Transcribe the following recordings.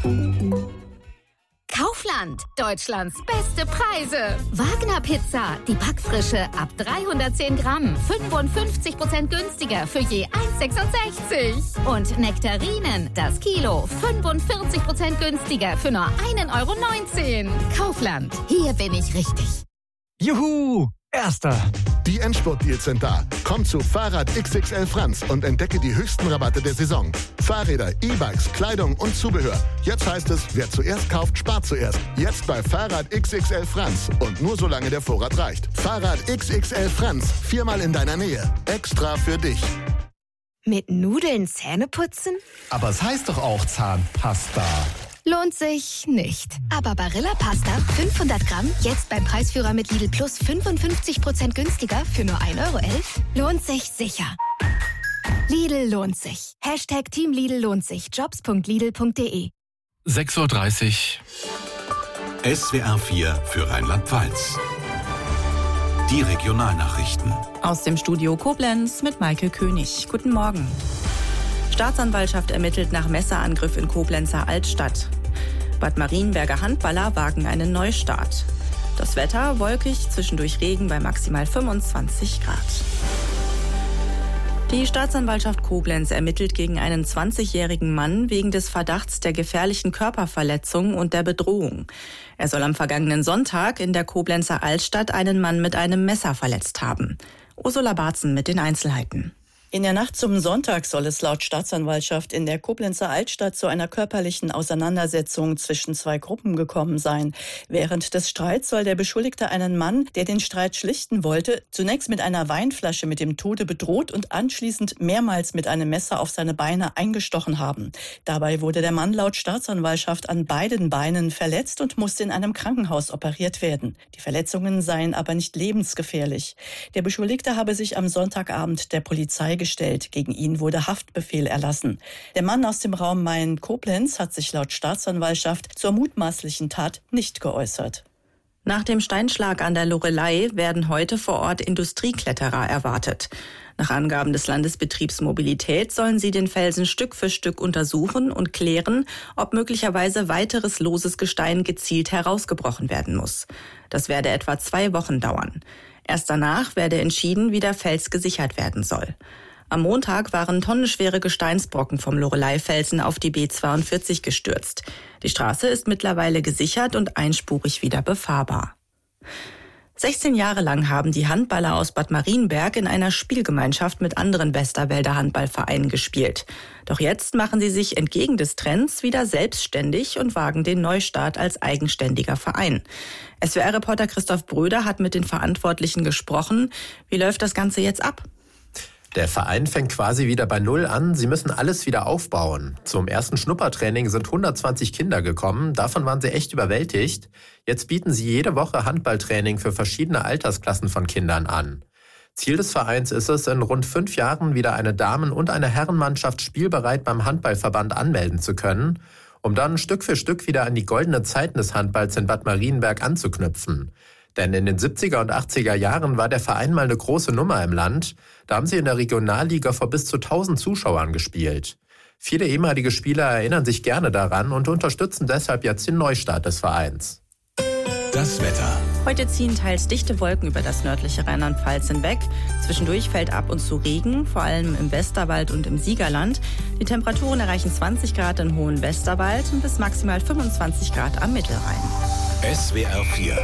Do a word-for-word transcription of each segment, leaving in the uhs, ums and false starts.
Kaufland, Deutschlands beste Preise. Wagner Pizza, die Backfrische ab dreihundertzehn Gramm, fünfundfünfzig Prozent günstiger für je eins Komma sechsundsechzig. Und Nektarinen, das Kilo, fünfundvierzig Prozent günstiger für nur ein Euro neunzehn. Kaufland, hier bin ich richtig. Juhu! Erster! Die Endspurt-Deals sind da. Komm zu Fahrrad X X L Franz und entdecke die höchsten Rabatte der Saison. Fahrräder, E-Bikes, Kleidung und Zubehör. Jetzt heißt es, wer zuerst kauft, spart zuerst. Jetzt bei Fahrrad X X L Franz. Und nur solange der Vorrat reicht. Fahrrad X X L Franz. Viermal in deiner Nähe. Extra für dich. Mit Nudeln Zähne putzen? Aber es heißt doch auch Zahnpasta. Lohnt sich nicht. Aber Barilla Pasta, fünfhundert Gramm, jetzt beim Preisführer mit Lidl Plus fünfundfünfzig Prozent günstiger für nur ein Euro elf, lohnt sich sicher. Lidl lohnt sich. Hashtag Team Lidl lohnt sich. Jobs punkt lidl punkt de. sechs Uhr dreißig. S W R vier für Rheinland-Pfalz. Die Regionalnachrichten. Aus dem Studio Koblenz mit Maike König. Guten Morgen. Staatsanwaltschaft ermittelt nach Messerangriff in Koblenzer Altstadt. Bad Marienberger Handballer wagen einen Neustart. Das Wetter wolkig, zwischendurch Regen bei maximal fünfundzwanzig Grad. Die Staatsanwaltschaft Koblenz ermittelt gegen einen zwanzigjährigen Mann wegen des Verdachts der gefährlichen Körperverletzung und der Bedrohung. Er soll am vergangenen Sonntag in der Koblenzer Altstadt einen Mann mit einem Messer verletzt haben. Ursula Barzen mit den Einzelheiten. In der Nacht zum Sonntag soll es laut Staatsanwaltschaft in der Koblenzer Altstadt zu einer körperlichen Auseinandersetzung zwischen zwei Gruppen gekommen sein. Während des Streits soll der Beschuldigte einen Mann, der den Streit schlichten wollte, zunächst mit einer Weinflasche mit dem Tode bedroht und anschließend mehrmals mit einem Messer auf seine Beine eingestochen haben. Dabei wurde der Mann laut Staatsanwaltschaft an beiden Beinen verletzt und musste in einem Krankenhaus operiert werden. Die Verletzungen seien aber nicht lebensgefährlich. Der Beschuldigte habe sich am Sonntagabend der Polizei gestellt. Gegen ihn wurde Haftbefehl erlassen. Der Mann aus dem Raum Main-Koblenz hat sich laut Staatsanwaltschaft zur mutmaßlichen Tat nicht geäußert. Nach dem Steinschlag an der Loreley werden heute vor Ort Industriekletterer erwartet. Nach Angaben des Landesbetriebs Mobilität sollen sie den Felsen Stück für Stück untersuchen und klären, ob möglicherweise weiteres loses Gestein gezielt herausgebrochen werden muss. Das werde etwa zwei Wochen dauern. Erst danach werde entschieden, wie der Fels gesichert werden soll. Am Montag waren tonnenschwere Gesteinsbrocken vom Loreley-Felsen auf die B zweiundvierzig gestürzt. Die Straße ist mittlerweile gesichert und einspurig wieder befahrbar. sechzehn Jahre lang haben die Handballer aus Bad Marienberg in einer Spielgemeinschaft mit anderen Westerwälder Handballvereinen gespielt. Doch jetzt machen sie sich entgegen des Trends wieder selbstständig und wagen den Neustart als eigenständiger Verein. S W R-Reporter Christoph Bröder hat mit den Verantwortlichen gesprochen. Wie läuft das Ganze jetzt ab? Der Verein fängt quasi wieder bei Null an. Sie müssen alles wieder aufbauen. Zum ersten Schnuppertraining sind hundertzwanzig Kinder gekommen. Davon waren sie echt überwältigt. Jetzt bieten sie jede Woche Handballtraining für verschiedene Altersklassen von Kindern an. Ziel des Vereins ist es, in rund fünf Jahren wieder eine Damen- und eine Herrenmannschaft spielbereit beim Handballverband anmelden zu können, um dann Stück für Stück wieder an die goldenen Zeiten des Handballs in Bad Marienberg anzuknüpfen. Denn in den siebziger und achtziger Jahren war der Verein mal eine große Nummer im Land. Da haben sie in der Regionalliga vor bis zu tausend Zuschauern gespielt. Viele ehemalige Spieler erinnern sich gerne daran und unterstützen deshalb jetzt den Neustart des Vereins. Das Wetter. Heute ziehen teils dichte Wolken über das nördliche Rheinland-Pfalz hinweg. Zwischendurch fällt ab und zu Regen, vor allem im Westerwald und im Siegerland. Die Temperaturen erreichen zwanzig Grad im hohen Westerwald und bis maximal fünfundzwanzig Grad am Mittelrhein. S W R vier.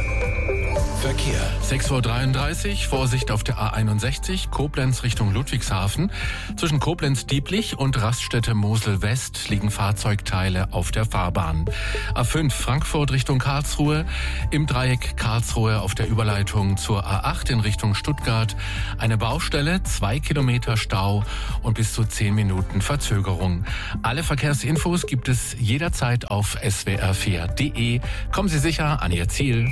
Verkehr. sechs Uhr dreiunddreißig, Vorsicht auf der A einundsechzig, Koblenz Richtung Ludwigshafen. Zwischen Koblenz-Dieblich und Raststätte Mosel-West liegen Fahrzeugteile auf der Fahrbahn. A fünf, Frankfurt Richtung Karlsruhe. Im Dreieck Karlsruhe auf der Überleitung zur A acht in Richtung Stuttgart. Eine Baustelle, zwei Kilometer Stau und bis zu zehn Minuten Verzögerung. Alle Verkehrsinfos gibt es jederzeit auf s w r vier punkt de. Kommen Sie sicher an Ihr Ziel.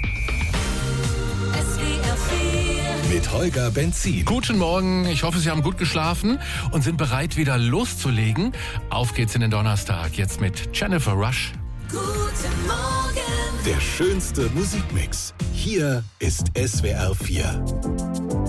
Mit Holger Benzin. Guten Morgen, ich hoffe, Sie haben gut geschlafen und sind bereit, wieder loszulegen. Auf geht's in den Donnerstag, jetzt mit Jennifer Rush. Guten Morgen. Der schönste Musikmix. Hier ist S W R vier.